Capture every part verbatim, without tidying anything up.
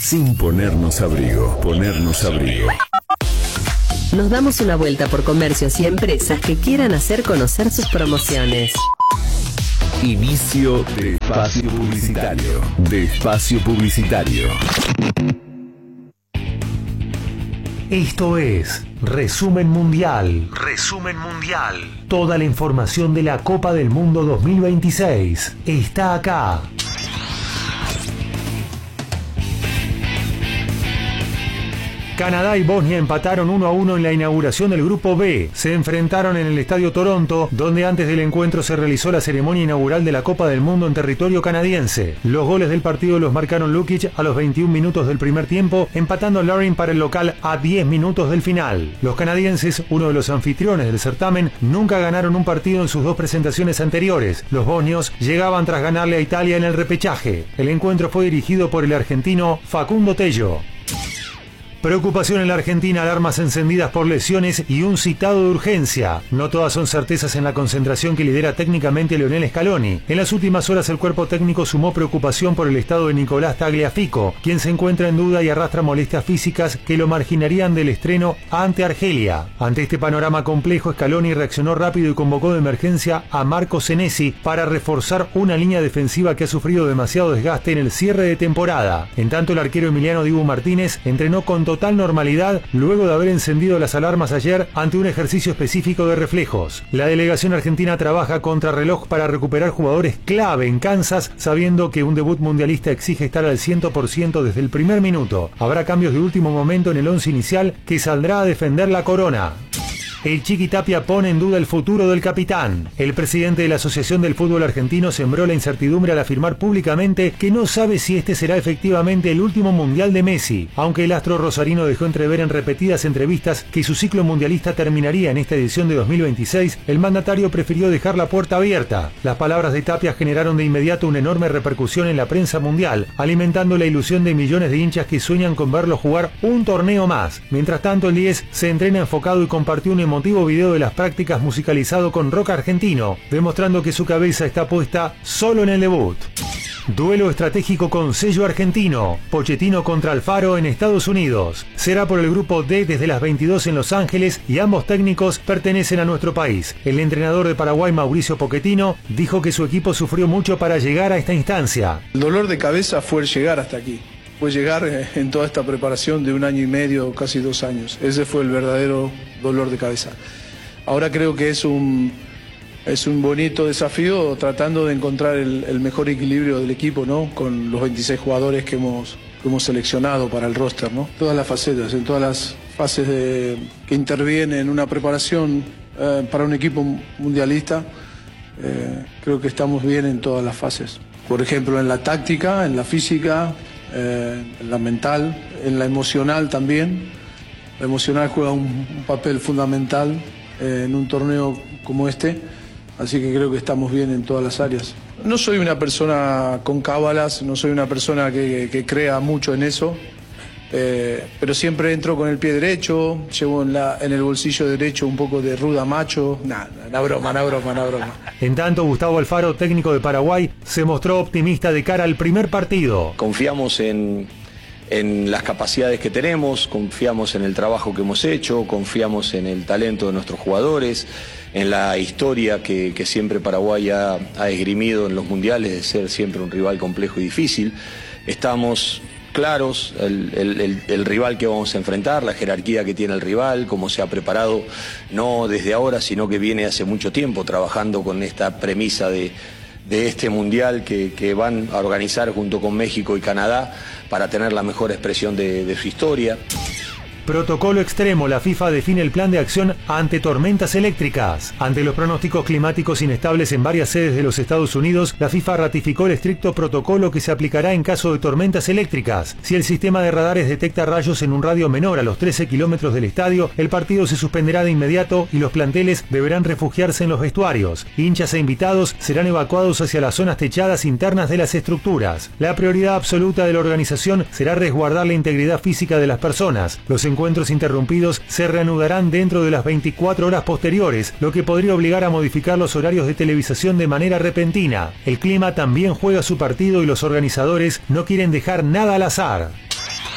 sin ponernos abrigo. Ponernos abrigo. Nos damos una vuelta por comercios y empresas que quieran hacer conocer sus promociones. Inicio de espacio publicitario. De espacio publicitario. Esto es Resumen Mundial. Resumen Mundial. Toda la información de la Copa del Mundo dos mil veintiséis está acá. Canadá y Bosnia empataron uno a uno en la inauguración del Grupo B. Se enfrentaron en el Estadio Toronto, donde antes del encuentro se realizó la ceremonia inaugural de la Copa del Mundo en territorio canadiense. Los goles del partido los marcaron Lukic a los veintiún minutos del primer tiempo, empatando Larin para el local a diez minutos del final. Los canadienses, uno de los anfitriones del certamen, nunca ganaron un partido en sus dos presentaciones anteriores. Los bosnios llegaban tras ganarle a Italia en el repechaje. El encuentro fue dirigido por el argentino Facundo Tello. Preocupación en la Argentina, alarmas encendidas por lesiones y un citado de urgencia. No todas son certezas en la concentración que lidera técnicamente Lionel Scaloni. En las últimas horas el cuerpo técnico sumó preocupación por el estado de Nicolás Tagliafico, quien se encuentra en duda y arrastra molestias físicas que lo marginarían del estreno ante Argelia. Ante este panorama complejo, Scaloni reaccionó rápido y convocó de emergencia a Marco Senesi para reforzar una línea defensiva que ha sufrido demasiado desgaste en el cierre de temporada. En tanto, el arquero Emiliano Dibu Martínez entrenó con total normalidad luego de haber encendido las alarmas ayer ante un ejercicio específico de reflejos. La delegación argentina trabaja contra reloj para recuperar jugadores clave en Kansas, sabiendo que un debut mundialista exige estar al cien por ciento desde el primer minuto. Habrá cambios de último momento en el once inicial que saldrá a defender la corona. El Chiqui Tapia pone en duda el futuro del capitán. El presidente de la Asociación del Fútbol Argentino sembró la incertidumbre al afirmar públicamente que no sabe si este será efectivamente el último mundial de Messi, aunque el astro rosarino dejó entrever en repetidas entrevistas que su ciclo mundialista terminaría en esta edición de dos mil veintiséis, el mandatario prefirió dejar la puerta abierta. Las palabras de Tapia generaron de inmediato una enorme repercusión en la prensa mundial, alimentando la ilusión de millones de hinchas que sueñan con verlo jugar un torneo más. Mientras tanto, el diez se entrena enfocado y compartió un emotivo video de las prácticas musicalizado con rock argentino, demostrando que su cabeza está puesta solo en el debut. Duelo estratégico con sello argentino. Pochettino contra Alfaro en Estados Unidos. Será por el grupo D desde las veintidós en Los Ángeles y ambos técnicos pertenecen a nuestro país. El entrenador de Paraguay, Mauricio Pochettino, dijo que su equipo sufrió mucho para llegar a esta instancia. El dolor de cabeza fue llegar hasta aquí. Fue llegar en toda esta preparación de un año y medio, casi dos años. Ese fue el verdadero dolor de cabeza. Ahora creo que es un, es un bonito desafío tratando de encontrar el, el mejor equilibrio del equipo, ¿no? Con los veintiséis jugadores que hemos, que hemos seleccionado para el roster, ¿no? Todas las facetas, en todas las fases de, que interviene en una preparación eh, para un equipo mundialista, eh, creo que estamos bien en todas las fases. Por ejemplo, en la táctica, en la física, Eh, en la mental, en la emocional también. La emocional juega un, un papel fundamental eh, en un torneo como este, así que creo que estamos bien en todas las áreas. No soy una persona con cábalas, no soy una persona que, que crea mucho en eso, eh, pero siempre entro con el pie derecho, llevo en, la, en el bolsillo derecho un poco de ruda macho. Nada, una broma, una broma, una broma. En tanto, Gustavo Alfaro, técnico de Paraguay, se mostró optimista de cara al primer partido. Confiamos en, en las capacidades que tenemos, confiamos en el trabajo que hemos hecho, confiamos en el talento de nuestros jugadores, en la historia que, que siempre Paraguay ha, ha esgrimido en los mundiales de ser siempre un rival complejo y difícil. Estamos claros, el, el, el, el rival que vamos a enfrentar, la jerarquía que tiene el rival, cómo se ha preparado, no desde ahora, sino que viene hace mucho tiempo trabajando con esta premisa de, de este mundial que, que van a organizar junto con México y Canadá para tener la mejor expresión de, de su historia. Protocolo extremo. La FIFA define el plan de acción ante tormentas eléctricas. Ante los pronósticos climáticos inestables en varias sedes de los Estados Unidos, la FIFA ratificó el estricto protocolo que se aplicará en caso de tormentas eléctricas. Si el sistema de radares detecta rayos en un radio menor a los trece kilómetros del estadio, el partido se suspenderá de inmediato y los planteles deberán refugiarse en los vestuarios. Hinchas e invitados serán evacuados hacia las zonas techadas internas de las estructuras. La prioridad absoluta de la organización será resguardar la integridad física de las personas. Los encuentros interrumpidos se reanudarán dentro de las veinticuatro horas posteriores, lo que podría obligar a modificar los horarios de televisación de manera repentina. El clima también juega su partido y los organizadores no quieren dejar nada al azar.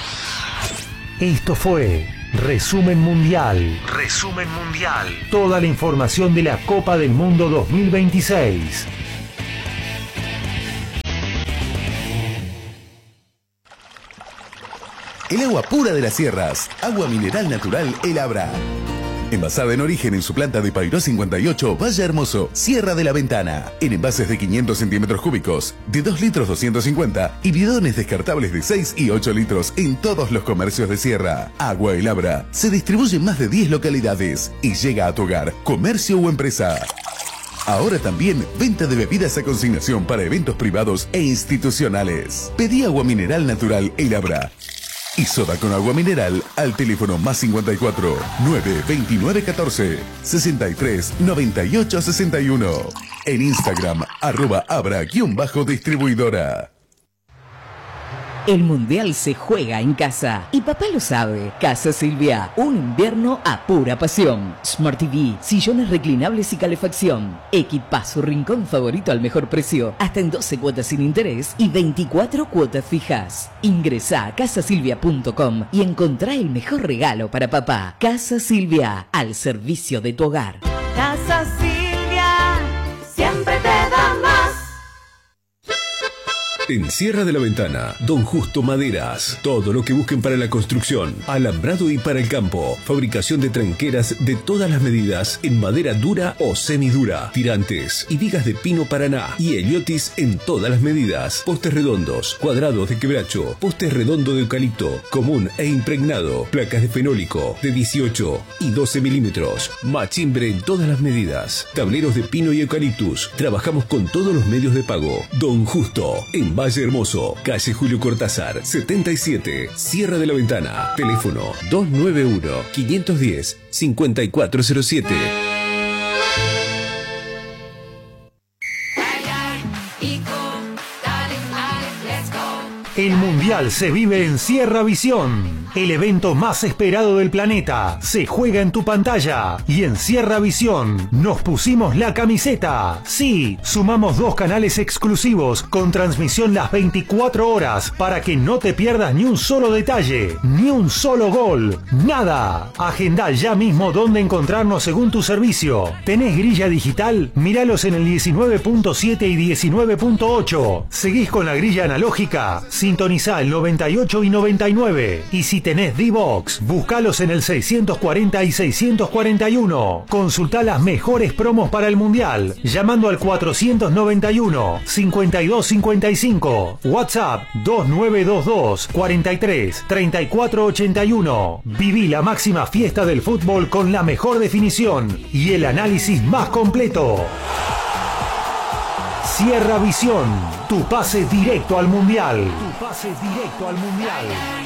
Esto fue Resumen Mundial. Resumen Mundial. Toda la información de la Copa del Mundo dos mil veintiséis. El agua pura de las sierras. Agua mineral natural El Abra. Envasada en origen en su planta de Payró cincuenta y ocho, Valle Hermoso, Sierra de la Ventana. En envases de quinientos centímetros cúbicos, de dos litros doscientos cincuenta y bidones descartables de seis y ocho litros en todos los comercios de Sierra. Agua El Abra se distribuye en más de diez localidades y llega a tu hogar, comercio o empresa. Ahora también venta de bebidas a consignación para eventos privados e institucionales. Pedí agua mineral natural El Abra y soda con agua mineral al teléfono más cincuenta y cuatro, nueve veintinueve catorce, sesenta y tres noventa y ocho sesenta y uno. En Instagram, arroba abra-distribuidora. El Mundial se juega en casa y papá lo sabe. Casa Silvia, un invierno a pura pasión. Smart T V, sillones reclinables y calefacción. Equipa su rincón favorito al mejor precio, hasta en doce cuotas sin interés y veinticuatro cuotas fijas. Ingresá a casa silvia punto com y encontrá el mejor regalo para papá. Casa Silvia, al servicio de tu hogar. Casa Silvia, siempre te da más. En Sierra de la Ventana, Don Justo Maderas. Todo lo que busquen para la construcción, alambrado y para el campo. Fabricación de tranqueras de todas las medidas en madera dura o semidura. Tirantes y vigas de pino Paraná y heliotis en todas las medidas. Postes redondos, cuadrados de quebracho, postes redondo de eucalipto, común e impregnado. Placas de fenólico de dieciocho y doce milímetros. Machimbre en todas las medidas. Tableros de pino y eucaliptus. Trabajamos con todos los medios de pago. Don Justo, en Valle Hermoso, calle Julio Cortázar, setenta y siete, Sierra de la Ventana. Teléfono dos nueve uno, cinco uno cero, cinco cuatro cero siete. El Mundial se vive en Sierra Visión. El evento más esperado del planeta se juega en tu pantalla. Y en Sierra Visión nos pusimos la camiseta. Sí, sumamos dos canales exclusivos con transmisión las veinticuatro horas para que no te pierdas ni un solo detalle, ni un solo gol, nada. Agenda ya mismo dónde encontrarnos según tu servicio. ¿Tenés grilla digital? Míralos en el diecinueve punto siete y diecinueve punto ocho. ¿Seguís con la grilla analógica? Sintonizá el noventa y ocho y noventa y nueve. Y si tenés D-Box, buscalos en el seiscientos cuarenta y seiscientos cuarenta y uno. Consultá las mejores promos para el Mundial llamando al cuatrocientos noventa y uno, cincuenta y dos cincuenta y cinco. WhatsApp dos nueve dos dos, cuarenta y tres, treinta y cuatro ochenta y uno. Viví la máxima fiesta del fútbol con la mejor definición y el análisis más completo. Sierra Visión, tu pase directo al Mundial. Tu pase directo al Mundial.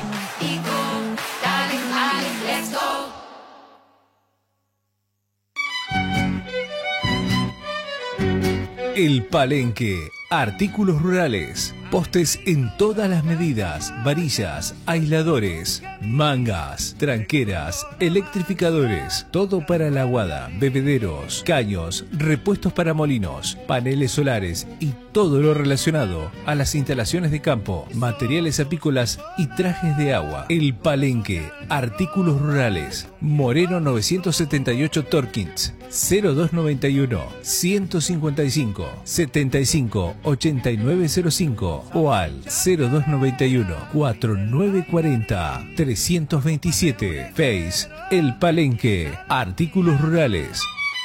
El Palenque. Artículos rurales. Postes en todas las medidas. Varillas, aisladores, mangas, tranqueras, electrificadores. Todo para la aguada. Bebederos, caños, repuestos para molinos, paneles solares y todo lo relacionado a las instalaciones de campo, materiales apícolas y trajes de agua. El Palenque. Artículos rurales. Moreno novecientos setenta y ocho Torkins. cero dos noventa y uno, ciento cincuenta y cinco, setenta y cinco, ochenta y nueve cero cinco o al cero dos noventa y uno, cuarenta y nueve cuarenta, trescientos veintisiete. Face El Palenque. Artículos rurales.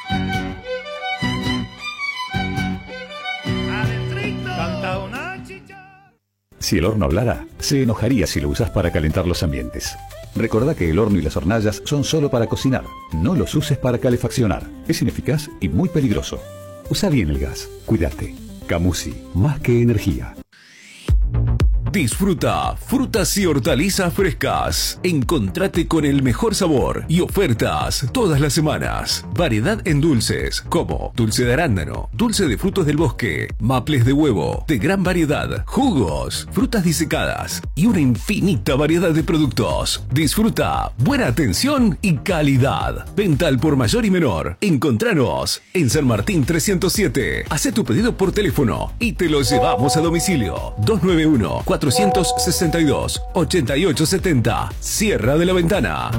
Si el horno hablara, se enojaría si lo usas para calentar los ambientes. Recordá que el horno y las hornallas son solo para cocinar. No los uses para calefaccionar. Es ineficaz y muy peligroso. Usa bien el gas. Cuídate. Camusi, más que energía. Disfruta frutas y hortalizas frescas. Encontrate con el mejor sabor y ofertas todas las semanas. Variedad en dulces como dulce de arándano, dulce de frutos del bosque, maples de huevo, de gran variedad, jugos, frutas disecadas y una infinita variedad de productos. Disfruta buena atención y calidad. Venta al por mayor y menor. Encontranos en San Martín trescientos siete. Hacé tu pedido por teléfono y te lo llevamos a domicilio. dos nueve uno, cuatro cuatrocientos sesenta y dos, ochenta y ocho setenta. Sierra de la Ventana.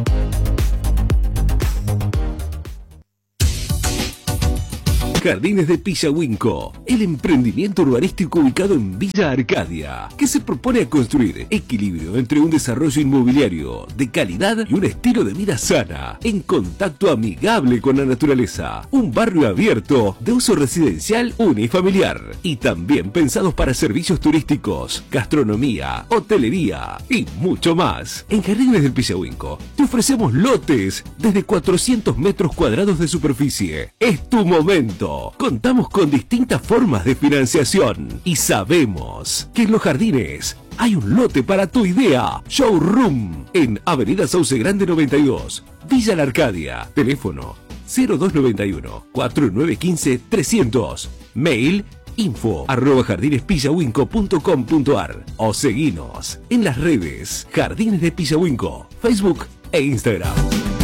Jardines de Pillahuinco, el emprendimiento urbanístico ubicado en Villa Arcadia, que se propone a construir equilibrio entre un desarrollo inmobiliario de calidad y un estilo de vida sana, en contacto amigable con la naturaleza. Un barrio abierto de uso residencial unifamiliar y también pensados para servicios turísticos, gastronomía, hotelería y mucho más. En Jardines del Pillahuinco te ofrecemos lotes desde cuatrocientos metros cuadrados de superficie. Es tu momento. Contamos con distintas formas de financiación y sabemos que en los jardines hay un lote para tu idea. Showroom en Avenida Sauce Grande noventa y dos, Villa La Arcadia. Teléfono cero dos nueve uno, cuatro nueve uno cinco, trescientos. Mail info arroba jardines pillahuinco punto com punto ar o seguinos en las redes Jardines de Pillahuinco, Facebook e Instagram.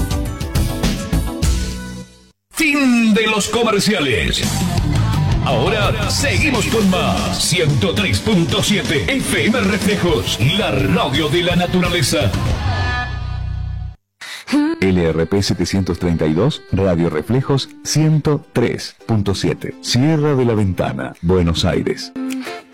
Fin de los comerciales. Ahora seguimos con más. ciento tres punto siete F M Reflejos, la radio de la naturaleza. L R P setecientos treinta y dos, Radio Reflejos ciento tres punto siete. Sierra de la Ventana, Buenos Aires.